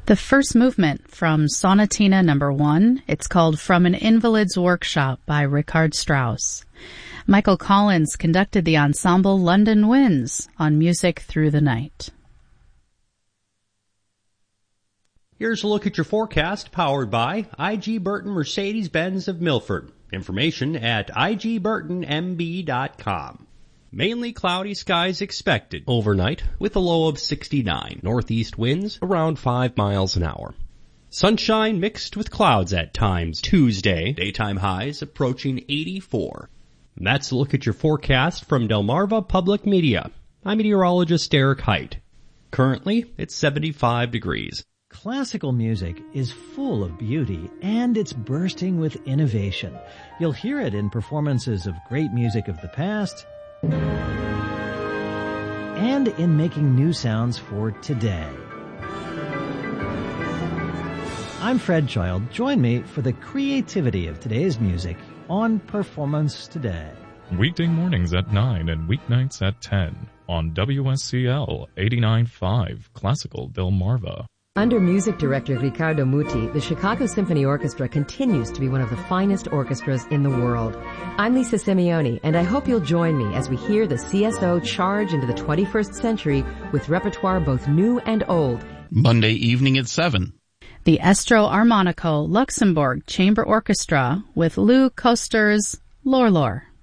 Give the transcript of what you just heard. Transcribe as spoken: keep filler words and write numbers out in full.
The first movement from Sonatina number one, it's called From an Invalid's Workshop by Richard Strauss. Michael Collins conducted the ensemble London Winds on Music Through the Night. Here's a look at your forecast powered by I G Burton Mercedes-Benz of Milford. Information at I G Burton M B dot com. Mainly cloudy skies expected overnight with a low of sixty-nine. Northeast winds around five miles an hour. Sunshine mixed with clouds at times Tuesday. Daytime highs approaching eighty-four. And that's a look at your forecast from Delmarva Public Media. I'm meteorologist Eric Height. Currently, it's seventy-five degrees. Classical music is full of beauty, and it's bursting with innovation. You'll hear it in performances of great music of the past and in making new sounds for today. I'm Fred Child. Join me for the creativity of today's music on Performance Today. Weekday mornings at nine and weeknights at ten on W S C L eighty-nine point five Classical Delmarva. Under music director Riccardo Muti, the Chicago Symphony Orchestra continues to be one of the finest orchestras in the world. I'm Lisa Simeone, and I hope you'll join me as we hear the C S O charge into the twenty-first century with repertoire both new and old. Monday evening at seven. The Estro Armonico Luxembourg Chamber Orchestra with Lou Koster's Lor Lor.